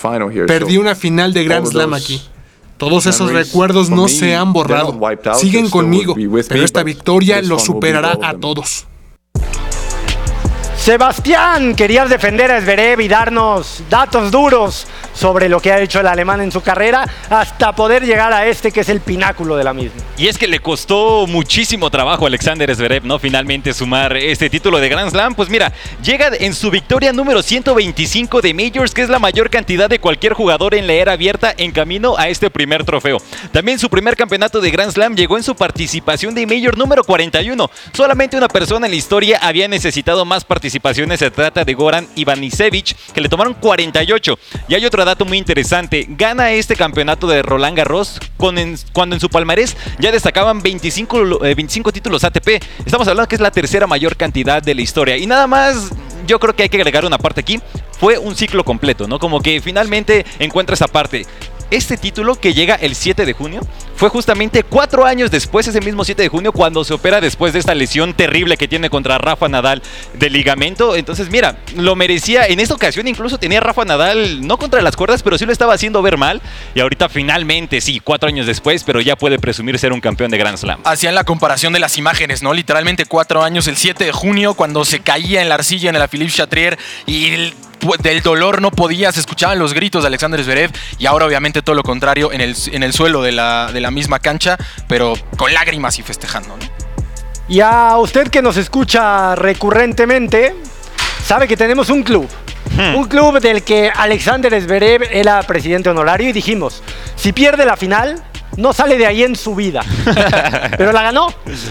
Perdí una final de Grand Slam aquí. Todos esos recuerdos no se han borrado. Siguen conmigo, pero esta victoria los superará a todos. Sebastián, querías defender a Zverev y darnos datos duros sobre lo que ha hecho el alemán en su carrera hasta poder llegar a este que es el pináculo de la misma. Y es que le costó muchísimo trabajo a Alexander Zverev, ¿no? Finalmente sumar este título de Grand Slam. Pues mira, llega en su victoria número 125 de Majors, que es la mayor cantidad de cualquier jugador en la era abierta en camino a este primer trofeo. También su primer campeonato de Grand Slam llegó en su participación de Major número 41. Solamente una persona en la historia había necesitado más participaciones. Se trata de Goran Ivanisevic, que le tomaron 48. Y hay otro dato muy interesante. Gana este campeonato de Roland Garros cuando en su palmarés ya destacaban 25 títulos ATP. Estamos hablando que es la tercera mayor cantidad de la historia. Y nada más, yo creo que hay que agregar una parte aquí. Fue un ciclo completo, ¿no? Como que finalmente encuentra esa parte. Este título, que llega el 7 de junio, fue justamente 4 años después, ese mismo 7 de junio, cuando se opera después de esta lesión terrible que tiene contra Rafa Nadal de ligamento. Entonces, mira, lo merecía. En esta ocasión incluso tenía a Rafa Nadal, no contra las cuerdas, pero sí lo estaba haciendo ver mal. Y ahorita finalmente, sí, 4 años después, pero ya puede presumir ser un campeón de Grand Slam. Hacían la comparación de las imágenes, ¿no? Literalmente 4 años, el 7 de junio, cuando se caía en la arcilla en la Philippe Chatrier y del dolor no podía, se escuchaban los gritos de Alexander Zverev, y ahora obviamente todo lo contrario en el suelo de la misma cancha, pero con lágrimas y festejando, ¿no? Y a usted que nos escucha recurrentemente, sabe que tenemos un club. Un club del que Alexander Zverev era presidente honorario, y dijimos, si pierde la final, no sale de ahí en su vida. Pero la ganó.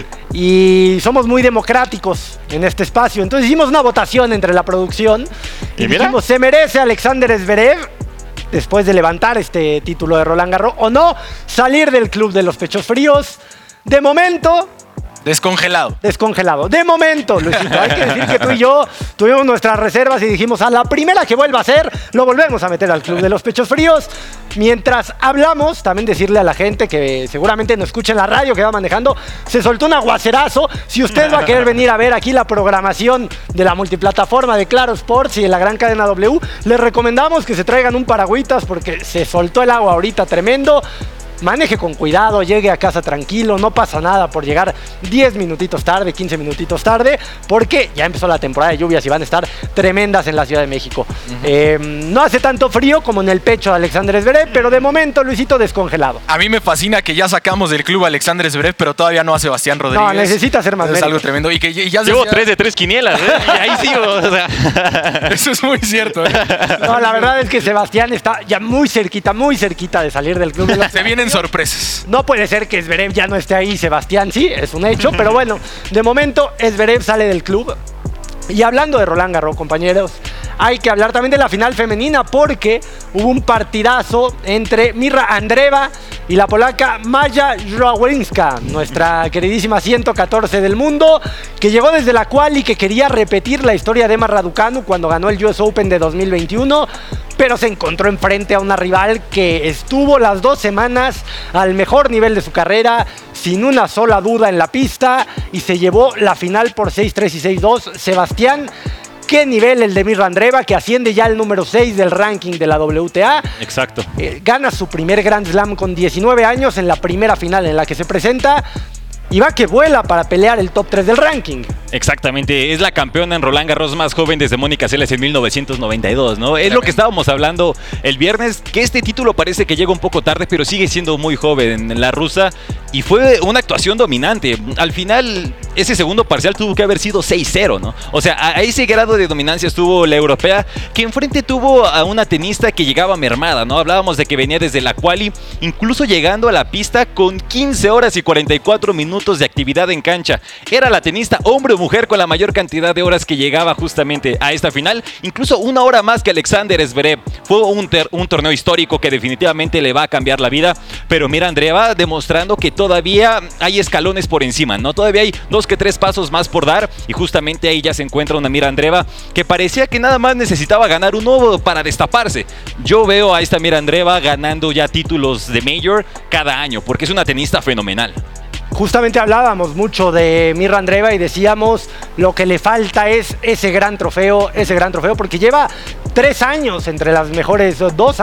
Y somos muy democráticos en este espacio. Entonces hicimos una votación entre la producción y dijimos, ¿se merece Alexander Zverev, después de levantar este título de Roland Garros, o no salir del club de los pechos fríos? De momento... Descongelado. De momento, Luisito. Hay que decir que tú y yo tuvimos nuestras reservas y dijimos, a la primera que vuelva a ser, lo volvemos a meter al club de los pechos fríos. Mientras hablamos, también decirle a la gente que seguramente nos escucha en la radio, que va manejando, se soltó un aguacerazo. Si usted va a querer venir a ver aquí la programación de la multiplataforma de Claro Sports y de la gran cadena W, les recomendamos que se traigan un paragüitas porque se soltó el agua ahorita tremendo. Maneje con cuidado, llegue a casa tranquilo, no pasa nada por llegar 10 minutitos tarde, 15 minutitos tarde, porque ya empezó la temporada de lluvias y van a estar tremendas en la Ciudad de México. No hace tanto frío como en el pecho de Alexander Zverev, pero de momento, Luisito, descongelado. A mí me fascina que ya sacamos del club a Alexander Zverev, pero todavía no a Sebastián Rodríguez. No, necesita ser más. Es algo tremendo. Y que ya llevo 3 de 3 quinielas, ¿eh? Y ahí sigo. O sea. Eso es muy cierto, ¿eh? No, la verdad es que Sebastián está ya muy cerquita de salir del club. Se vienen sorpresas. No puede ser que Zverev ya no esté ahí, Sebastián, sí, es un hecho, pero bueno, de momento Zverev sale del club. Y hablando de Roland Garros, compañeros, hay que hablar también de la final femenina, porque hubo un partidazo entre Mirra Andreeva y la polaca Maja Żuławska, nuestra queridísima 114 del mundo, que llegó desde la quali y que quería repetir la historia de Emma Raducanu cuando ganó el US Open de 2021, pero se encontró enfrente a una rival que estuvo las 2 semanas al mejor nivel de su carrera, sin una sola duda en la pista, y se llevó la final por 6-3 y 6-2. Sebastián, qué nivel el de Mirra Andreeva, que asciende ya al número 6 del ranking de la WTA. Exacto. Gana su primer Grand Slam con 19 años en la primera final en la que se presenta. Y va que vuela para pelear el top 3 del ranking. Exactamente, es la campeona en Roland Garros más joven desde Mónica Seles en 1992, ¿no? Es lo que estábamos hablando el viernes, que este título parece que llega un poco tarde, pero sigue siendo muy joven la rusa, y fue una actuación dominante. Al final, ese segundo parcial tuvo que haber sido 6-0, ¿no? O sea, a ese grado de dominancia estuvo la europea, que enfrente tuvo a una tenista que llegaba mermada, ¿no? Hablábamos de que venía desde la quali, incluso llegando a la pista con 15 horas y 44 minutos de actividad en cancha. Era la tenista hombre o mujer con la mayor cantidad de horas que llegaba justamente a esta final, incluso 1 hora más que Alexander Zverev. Fue un torneo histórico que definitivamente le va a cambiar la vida, pero mira, Andreeva demostrando que todavía hay escalones por encima, ¿no? Todavía hay 2 que 3 pasos más por dar, y justamente ahí ya se encuentra una Mirra Andreeva que parecía que nada más necesitaba ganar uno para destaparse. Yo veo a esta Mirra Andreeva ganando ya títulos de Major cada año, porque es una tenista fenomenal. Justamente hablábamos mucho de Mirra Andreeva y decíamos lo que le falta es ese gran trofeo, porque lleva 3 años entre las mejores, 2